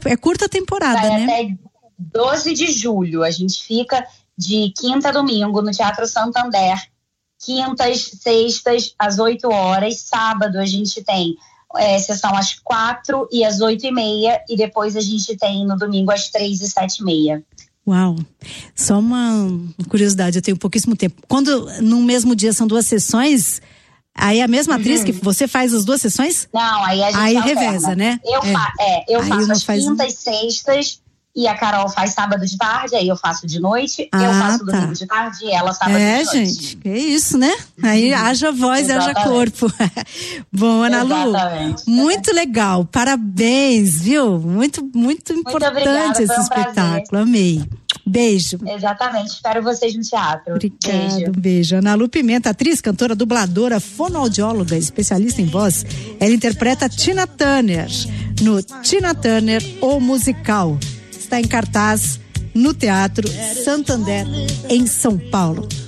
é curta temporada, vai, né? Até 12 de julho. A gente fica de quinta a domingo no Teatro Santander. Quintas, sextas, às 8 horas. Sábado a gente tem sessão às 4 e às 8h30. E depois a gente tem no domingo às 3 e 7h30. Uau, só uma curiosidade, eu tenho pouquíssimo tempo. Quando no mesmo dia são 2 sessões, aí a mesma atriz que você faz as 2 sessões? Não, aí a gente reveza, né? Eu faço as quintas, sextas, e a Carol faz sábado de tarde, aí eu faço de noite, eu faço domingo de tarde e ela sábado de noite. Gente, é isso, né? Aí haja voz, haja corpo. Bom, Ana Lu, muito legal, parabéns, viu? Muito importante esse espetáculo, amei. Beijo. Exatamente, espero vocês no teatro. Obrigada, um beijo. Ana Lu Pimenta, atriz, cantora, dubladora, fonoaudióloga, especialista em voz. Ela interpreta Tina Turner no Tina Turner, o musical. Está em cartaz no Teatro Santander, em São Paulo.